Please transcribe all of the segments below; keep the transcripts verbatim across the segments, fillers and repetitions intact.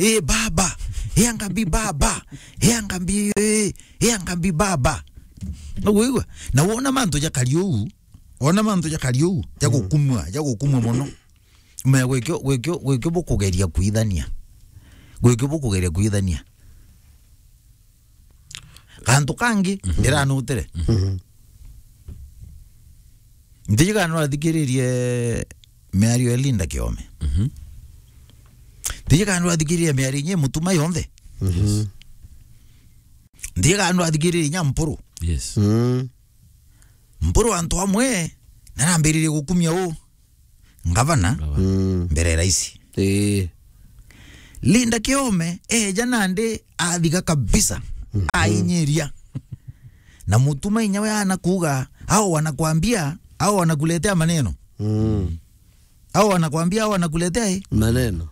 eh baba eh ngambi baba eh ngambi eh eh ngambi baba no na wona manto ya kaliu wona manto ya kaliu ya gukumwa ya gukumwa mono me gwekyo gwekyo gwekyo bokugeria kuithania gwekyo bokugeria kuithania kantu kangi ndira nutere ndiga no athikiririe Mario Linda Kiome Mhm. ndiga no athikiririe Mario nye mutuma yonthe Mhm. ndiga no athikiririe Nyampuru Yes. Mhm. Mpuru antu amwe narambiririe gukumia u ngavana Mhm. mbere raisi Eh. Linda Kiome eja nande athiga kabisa ainyiria na mutuma inyawe anakuga au wanakuambia au wanakuletea maneno Mhm. au wanakuambia au wanakuletea eh? Maneno.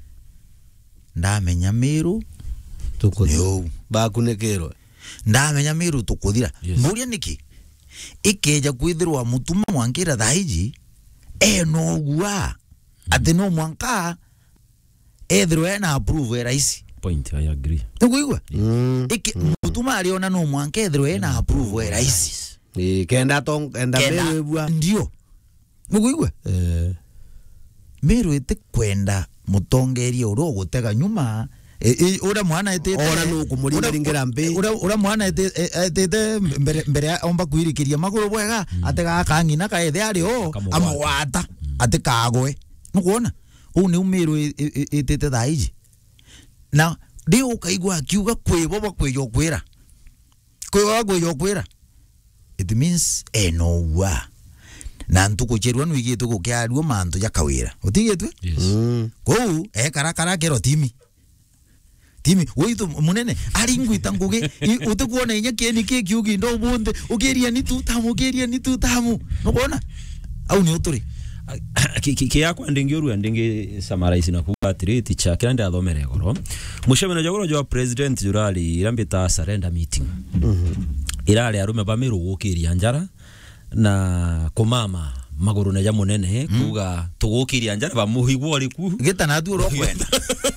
ndamenya miru Tukuthira. yo Bakunekirwe. ndamenya miru tukuthira Yes. muria niki ikeja kwithirwa mutuma mwankira thaiji eno gua ati no mwanka ethirwe na approve ya raisi Point, I agree. nikuigwa Mhm. iki mutuma aliona no mwanka ethirwe na approve ya raisi Eh, kenda tong enda Kenda- mbele bwa. ndio nikuigwa Eh. miru ite kwenda mutongeria uro gutega nyuma e, e, ura mwana ite Ora no kumuriringira mbi. ura ura mwana ite ite mbere mbere omba kuirikiria maguru bwega atega kangina ka ethe ari o Akamugwata. amwata ate kagwe nukuona u ni umiru ite te thaiji na ndio ukaigwa akiuga kwibo bakwiyo kwira kwibo bakwiyo kwira it means enowa na ntuko cherwa no igito ko kyaruo manto ya kawira utigitwe Yes. Mhm. kou e karakara kero timi timi witu munene ari ngwita nguge utikuona inya keni ke kiugi ndo bunde ugeria ni tutamu ugeria ni tutamu nubona au ni uturi Ki yakwa ndingi oru ndingi summarize na kuba atiri ticha kira ndathomere goro mushemeno jogoro jo president jurali irambita surrender meeting irale arume bamiru gukiria njara na kumama maguru na jamu nene kuga tugukiria njara bamuhigwo riku gita na tu ro kwenda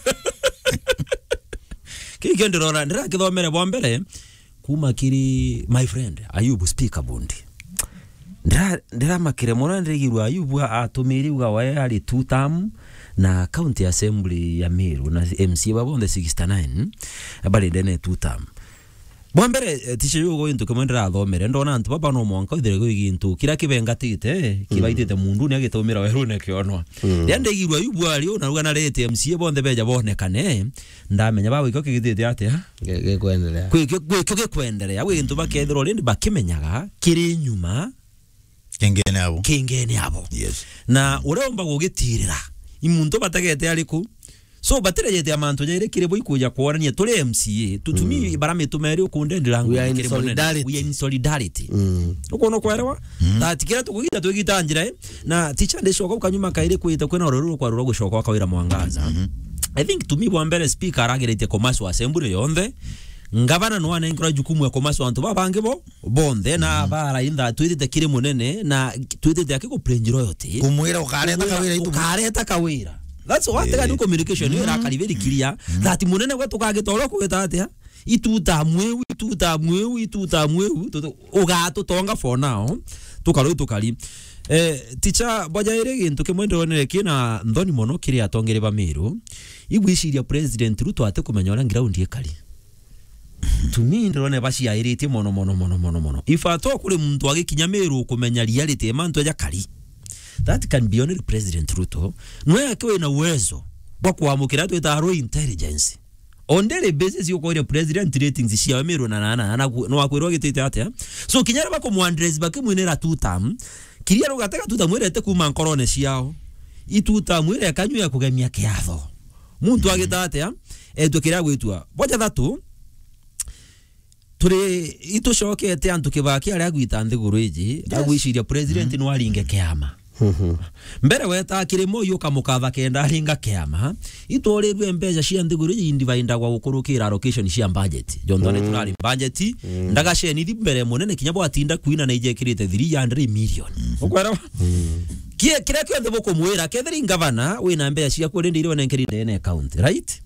kiki ndirora ndira kithomere bwa mbere kuma kiri my friend Ayubu speaker bundi ndira ndira makire mona ndirigirwa Ayubu atumiri uga wae ali two term na county assembly ya Meru na M C babonde sixty-nine bali ndene two term bwa mbere tishe yugo into kemendera thomere ndona antu baba no mwanka ithire go igintu kira kibengatite kibaitite mundu ni agitumira werune kionwa yandegirwa Ayubu ali ona ruga na rete M C bonde beja bonekane ndamenya bawe iko kigitite ate ha Ge kwendelea. kwikyo kwikyo gekwenderea wintu bakethiro rindi bakimenyaga kiri nyuma kengene abo kingene abo yes na uromba gugitirira imuntu batagete aliku so baterejete amantu nyaire kire boikuja kuorania tuli M C A tutumi mm. barame tumeri ukundendira We are in kire monene. solidarity. We are in solidarity Mhm. uko no kwerewa that kira tukugita twigita njira eh na ticha ndeshoka ukanyuma kaire kuita kwena rororo kwa roro gushoka kwawira mwangaza I think to me bwa mbere speaker aragerete commerce assembly yonde ngavana no wana inkura jukumu ya commerce wantu babange bo bonde na bara inda twitite kire munene na twitite akiko plenji royalty kumwira ukareta kawira itu ukareta kawira that's what the communication you are very clear that munene wetu kagitoro kweta atia ituta mwewu ituta mwewu ituta mwewu ugato tonga for now tukalo tukali eh ticha bojaire gintu kimwendo onere kina ndoni mono kiri atongere ba Meru igwishiria president Ruto ate kumenyora ground yekali to me ndone bashi airite mono mono mono mono mono ifato kule muntu agikinya Meru kumenya reality manto ya kali that can be only president Ruto nwe akiwe na uwezo wa kuamukira twita ro intelligence on daily basis yuko ile president ratings cia Meru na nana no akwirwo gitite atia so kinyara bako muandres bakimwinera two term kiria rugatega two term mwirete kuma nkorone ciao itu term mwire kanyu ya kugemia kiatho muntu agita atia etu kiria gwitua boja thatu turi itucokete antu kibaki aria gwita nthiguru iji agwishiria president no aringe kiama mbere weta kirimo yuka mukatha kenda aringa kiama itorirwe mbeca cia nthiguru iji indivainda gwa gukurukira allocation cia budget jondone tunari budget ndaga sheni thi mbere munene kinya bwa tinda kuina na ije kirite three hundred million ukwera kie kire kyo ndebo kumwira kethiri ngavana wina mbeca cia kurindirwe na nkirinde ne account right